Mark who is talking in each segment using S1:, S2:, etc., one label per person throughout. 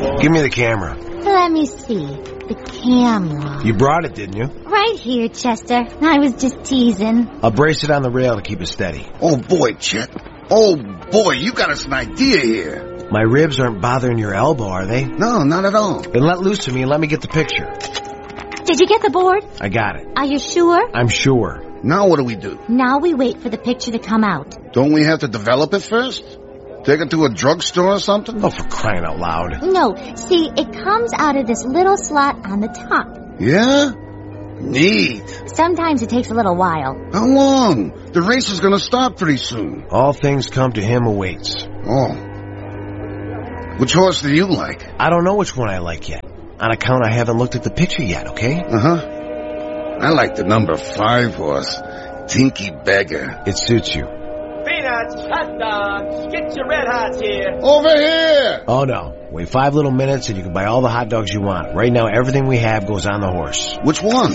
S1: Give me the camera.
S2: Let me see. The camera.
S1: You brought it, didn't you?
S2: Right here, Chester. I was just teasing.
S1: I'll brace it on the rail to keep it steady.
S3: Oh, boy, Chet. Oh, boy, you got us an idea here.
S1: My ribs aren't bothering your elbow, are they?
S3: No, not at all.
S1: Then let loose of me and let me get the picture.
S2: Did you get the board?
S1: I got it.
S2: Are you sure?
S1: I'm sure.
S3: Now what do we do?
S2: Now we wait for the picture to come out.
S3: Don't we have to develop it first? Take it to a drugstore or something?
S1: Oh, for crying out loud.
S2: No, see, it comes out of this little slot on the top.
S3: Yeah? Neat.
S2: Sometimes it takes a little while.
S3: How long? The race is going to start pretty soon.
S1: All things come to him who waits.
S3: Oh. Which horse do you like?
S1: I don't know which one I like yet. On account I haven't looked at the picture yet, okay?
S3: Uh-huh. I like the number 5 horse, Tinky Beggar.
S1: It suits you.
S4: Peanuts, hot dogs, get your red hots here.
S3: Over here!
S1: Oh, no. Wait 5 little minutes and you can buy all the hot dogs you want. Right now, everything we have goes on the horse.
S3: Which one?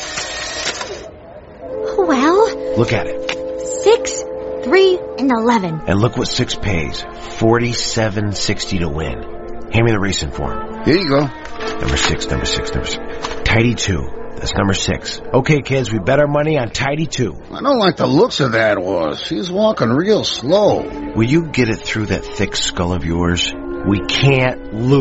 S2: Well,
S1: Look at it.
S2: 6, 3, and 11.
S1: And look what 6 pays. $47.60 to win. Hand me the racing form.
S3: Here you go.
S1: Number 6. Tidy 2. That's number 6. Okay, kids, we bet our money on Tidy 2.
S3: I don't like the looks of that horse. He's walking real slow.
S1: Will you get it through that thick skull of yours? We can't lose.